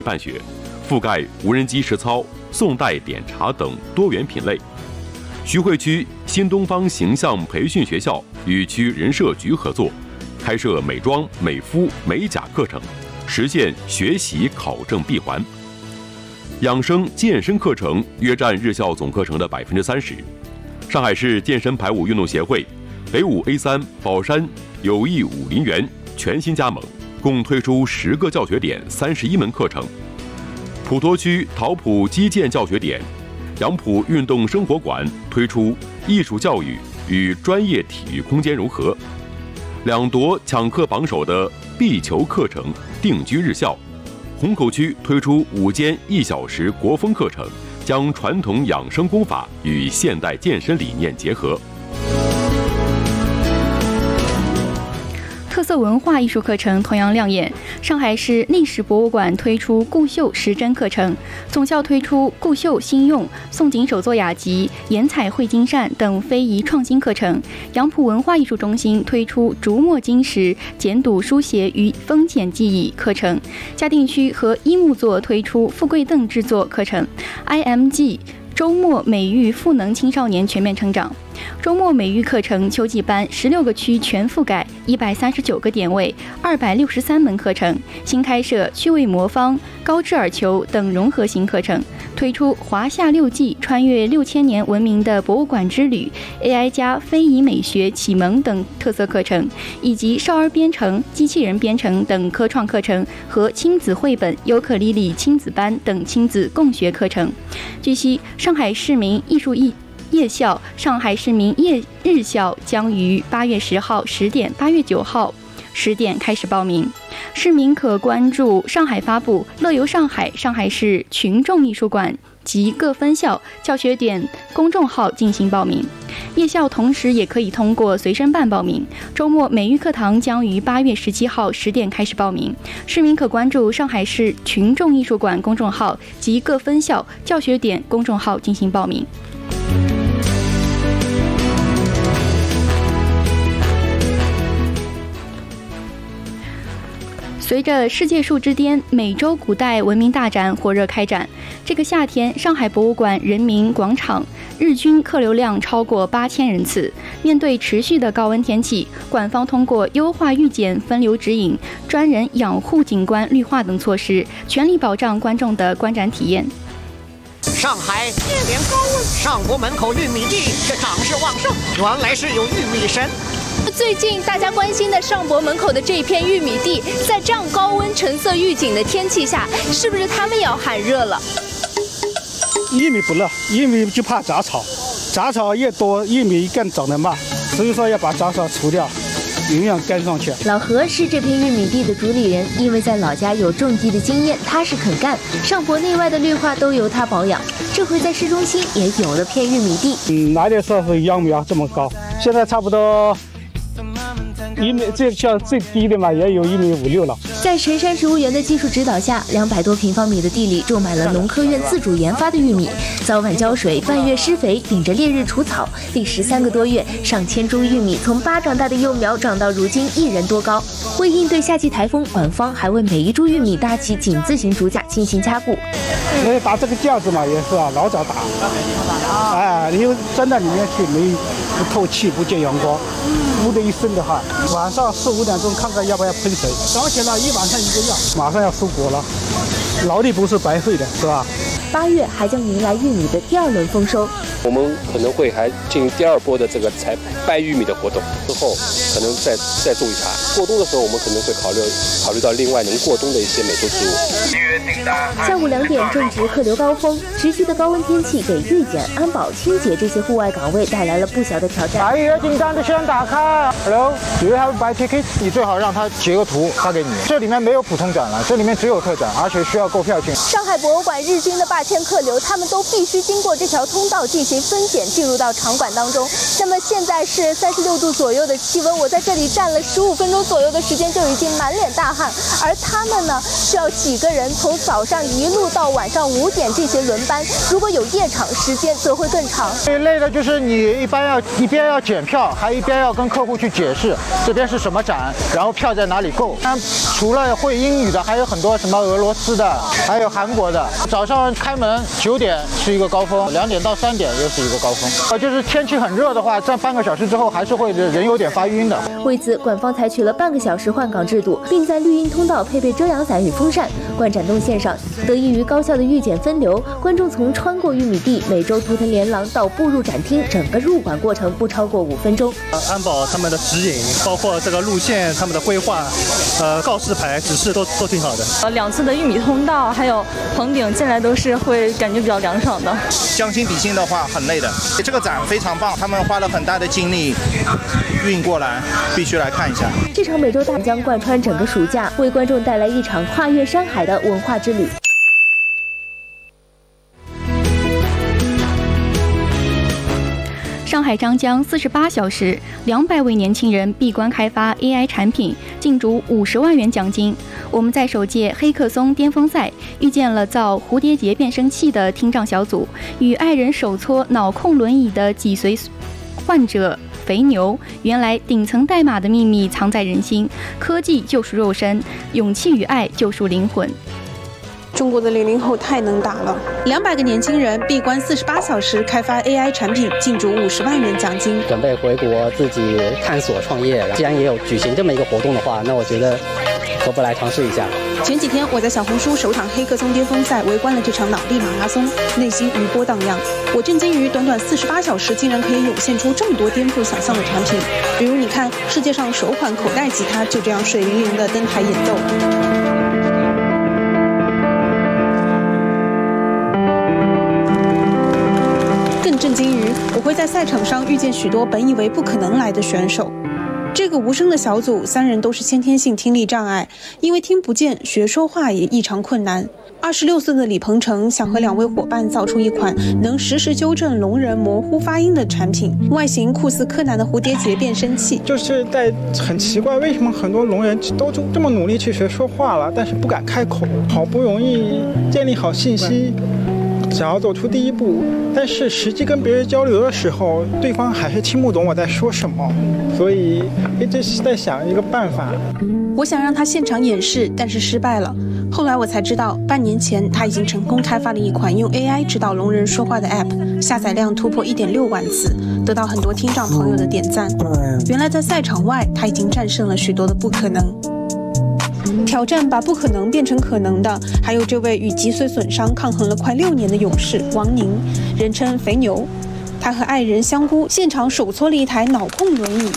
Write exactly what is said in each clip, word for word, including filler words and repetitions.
办学，覆盖无人机实操、宋代点茶等多元品类。徐汇区新东方形象培训学校与区人社局合作，开设美妆、美肤、美甲课程，实现学习考证闭环。养生健身课程约占日校总课程的百分之三十。上海市健身排舞运动协会、北舞 A 三、宝山友谊武林园全新加盟，共推出十个教学点、三十一门课程。普陀区陶浦击剑教学点、杨浦运动生活馆推出艺术教育与专业体育空间融合。两夺抢课榜首的壁球课程定居日校。虹口区推出五间一小时国风课程，将传统养生功法与现代健身理念结合。 特色文化艺术课程同样亮眼。上海市历史博物馆推出固绣时针课程，总校推出固绣新用、宋锦手作雅集、岩彩绘金扇等非遗创新课程。杨浦文化艺术中心推出竹墨金石、简牍书写与封简技艺课程。嘉定区和一木作推出富贵凳制作课程。I M G周末美育赋能青少年全面成长。周末美育课程秋季班十六个区全覆盖，一百三十九个点位，二百六十三门课程。新开设趣味魔方、高智耳球等融合型课程，推出华夏六季穿越六千年文明的博物馆之旅、A I 加非遗美学启蒙等特色课程，以及少儿编程、机器人编程等科创课程和亲子绘本、尤克里里亲子班等亲子共学课程。据悉，上海市民艺术艺夜校、上海市民夜日校将于八月十号十点、八月九号十点开始报名。市民可关注上海发布“乐游上海”上海市群众艺术馆及各分校教学点公众号进行报名。夜校同时也可以通过随身办报名。周末美育课堂将于八月十七号十点开始报名，市民可关注上海市群众艺术馆公众号及各分校教学点公众号进行报名。随着世界树之巅美洲古代文明大展火热开展，这个夏天上海博物馆人民广场日均客流量超过八千人次。面对持续的高温天气，馆方通过优化预检分流指引、专人养护景观绿化等措施，全力保障观众的观展体验。 上海接连高温，上博门口玉米地却长势旺盛，原来是有玉米神。 最近大家关心的上博门口的这一片玉米地，在这样高温橙色预警的天气下，是不是他们也要喊热了？ 玉米不热，玉米就怕杂草，杂草越多，玉米更长得慢，所以说要把杂草除掉，营养跟上去。 老何是这片玉米地的主理人，因为在老家有种地的经验，踏实肯干，上博内外的绿化都由他保养。这回在市中心也有了片玉米地。 嗯，来的时候是秧苗这么高，现在差不多。一米，这像最低的嘛，也有一米五六了。 在陈山植物园的技术指导下，两百多平方米的地里种满了农科院自主研发的玉米，早晚浇水，半月施肥，顶着烈日除草，历时三个多月，上千株玉米从巴掌大的幼苗长到如今一人多高。为应对夏季台风，馆方还为每一株玉米搭起井字形竹架进行加固。 因为打这个架子嘛，也是啊，老早打。哎，因为钻到里面去没不透气，不见阳光，屋的一深的话，晚上四五点钟看看要不要喷水。早起了一晚上一个样，马上要收果了，劳力不是白费的，是吧？ 八月还将迎来玉米的第二轮丰收。 我们可能会还进行第二波的这个采掰玉米的活动，之后可能再再种一茬。过冬的时候，我们可能会考虑考虑到另外能过冬的一些美洲植物。 下午两点正值客流高峰，持续的高温天气给预检、安保、清洁这些户外岗位带来了不小的挑战。 把预警单的先打开。Hello， Do you have buy ticket？ 你最好让他截个图发给你。这里面没有普通展了，这里面只有特展，而且需要购票进。 上海博物馆日均的八千客流，他们都必须经过这条通道进行行分拣进入到场馆当中。那么现在是三十六度左右的气温，我在这里站了十五分钟左右的时间，就已经满脸大汗。而他们呢，需要几个人从早上一路到晚上五点进行轮班，如果有夜场，时间则会更长。 最累的就是你一般要一边要检票，还一边要跟客户去解释这边是什么展，然后票在哪里购。但除了会英语的，还有很多什么俄罗斯的，还有韩国的。早上开门九点是一个高峰，两点到三点又是一个高峰。呃，就是天气很热的话，站半个小时之后还是会人有点发晕的。 为此，馆方采取了半个小时换岗制度，并在绿荫通道配备遮阳伞与风扇。观展动线上，得益于高效的预检分流，观众从穿过玉米地、美洲图腾连廊到步入展厅，整个入馆过程不超过五分钟。 安保他们的指引，包括这个路线他们的规划，呃，告示牌指示都都挺好的。 呃，两次的玉米通道还有棚顶进来都是会感觉比较凉爽的。 将心比心的话，很累的。这个展非常棒，他们花了很大的精力运过来，必须来看一下。 这场美洲大将贯穿整个暑假，为观众带来一场跨越山海的文化之旅。 上海张江四十八小时，两百位年轻人闭关开发 A I 产品，竞逐五十万元奖金。我们在首届黑客松巅峰赛遇见了造蝴蝶结变声器的听障小组，与爱人手搓脑控轮椅的脊髓患者肥牛。原来顶层代码的秘密藏在人心，科技救赎肉身，勇气与爱救赎灵魂。 中国的零零后太能打了，两百个年轻人闭关四十八小时开发 A I 产品，竞逐五十万元奖金。 准备回国自己探索创业，既然也有举行这么一个活动的话，那我觉得何不来尝试一下。 前几天我在小红书首场黑客松巅峰赛围观了这场脑力马拉松，内心余波荡漾。我震惊于短短四十八小时竟然可以涌现出这么多颠覆想象的产品，比如你看，世界上首款口袋吉他就这样水灵灵的登台演奏。更震惊于我会在赛场上遇见许多本以为不可能来的选手。这个无声的小组，三人都是先天性听力障碍，因为听不见，学说话也异常困难。二十六岁的李鹏程想和两位伙伴造出一款能实时纠正聋人模糊发音的产品，外形酷似柯南的蝴蝶结变声器。 就是在很奇怪，为什么很多聋人都这么努力去学说话了，但是不敢开口，好不容易建立好信息，想要走出第一步，但是实际跟别人交流的时候，对方还是听不懂我在说什么，所以一直是在想一个办法。 我想让他现场演示，但是失败了。后来我才知道，半年前他已经成功开发了一款用 A I 指导聋人说话的 App， 下载量突破 一点六万次，得到很多听障朋友的点赞。原来在赛场外，他已经战胜了许多的不可能。挑战把不可能变成可能的，还有这位与脊髓损伤抗衡了快六年的勇士王宁，人称肥牛。他和爱人香菇现场手搓了一台脑控轮椅。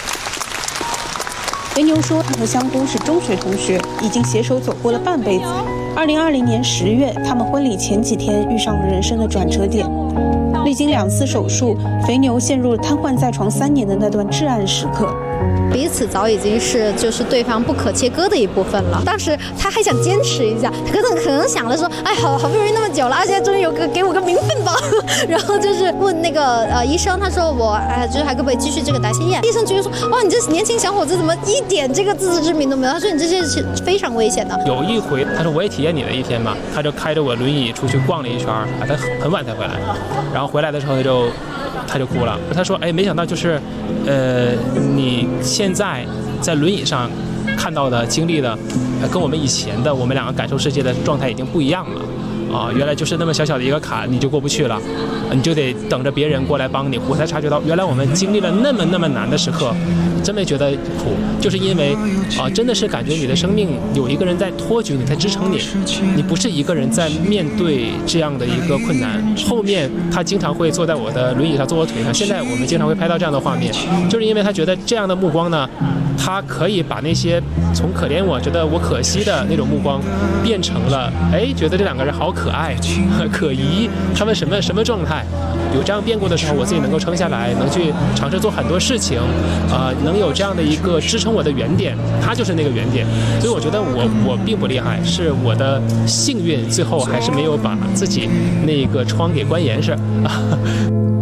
肥牛说，他和香菇是中学同学，已经携手走过了半辈子。二零二零年十月，他们婚礼前几天遇上了人生的转折点。历经两次手术，肥牛陷入了瘫痪在床三年的那段至暗时刻。 彼此早已经是就是对方不可切割的一部分了。当时他还想坚持一下，可能可能想了说，哎，好好不容易那么久了，而且终于有个给我个名分吧。然后就是问那个呃医生，他说我哎就是还可不可以继续这个代谢验？医生觉得说，哇，你这年轻小伙子怎么一点这个自知之明都没有？他说你这些是非常危险的。 有一回，他说我也体验你的一天嘛，他就开着我轮椅出去逛了一圈，啊，他很晚才回来，然后回来的时候他就。他就哭了，他说：“哎，没想到就是，呃，你现在在轮椅上看到的、经历的，呃，跟我们以前的我们两个感受世界的状态已经不一样了。啊，原来就是那么小小的一个坎，你就过不去了，你就得等着别人过来帮你。我才察觉到，原来我们经历了那么那么难的时刻，真没觉得苦，就是因为啊，真的是感觉你的生命有一个人在托举你，在支撑你，你不是一个人在面对这样的一个困难。后面他经常会坐在我的轮椅上，坐我腿上。现在我们经常会拍到这样的画面，就是因为他觉得这样的目光呢，他可以把那些从可怜我、觉得我可惜的那种目光，变成了哎，觉得这两个人好可爱、可疑，他们什么什么状态？有这样变过的时候，我自己能够撑下来，能去尝试做很多事情，呃，能有这样的一个支撑我的原点，它就是那个原点。所以我觉得我我并不厉害，是我的幸运，最后还是没有把自己那个窗给关严实。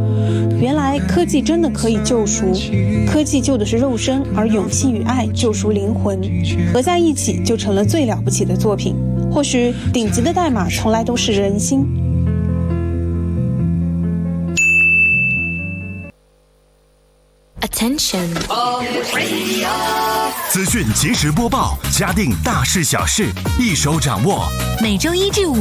原来科技真的可以救赎，科技救的是肉身，而勇气与爱救赎灵魂，合在一起就成了最了不起的作品。或许顶级的代码从来都是人心。 Attention， 资讯即时播报，嘉定大事小事，一手掌握。 每周一至五